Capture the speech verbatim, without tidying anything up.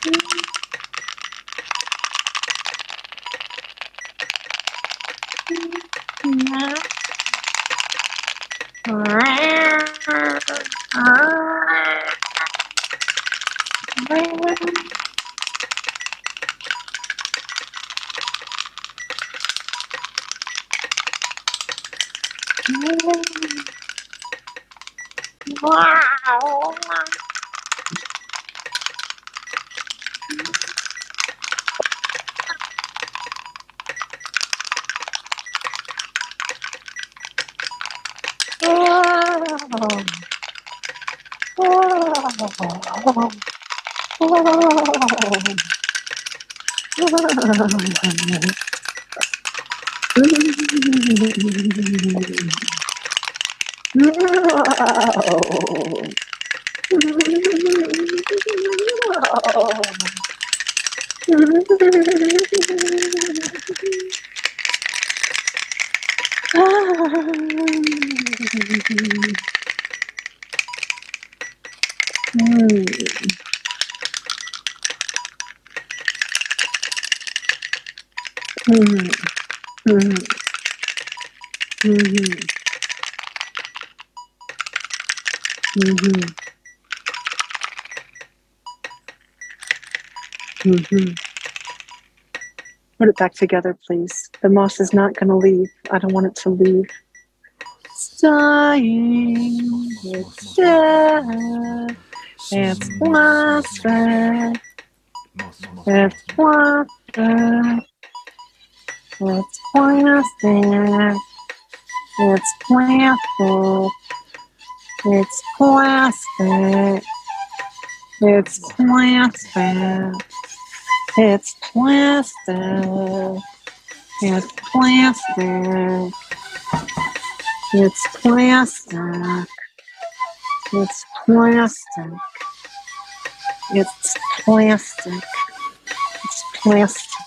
Wow. Put it back together, please. The moss is not going to leave. I don't want it to leave. It's dying. It's dead. It's plastic. It's plastic. It's plastic. It's plastic. It's plastic. It's plastic. It's plastic. It's plastic. It's plastic. It's plastic. It's plastic. It's plastic.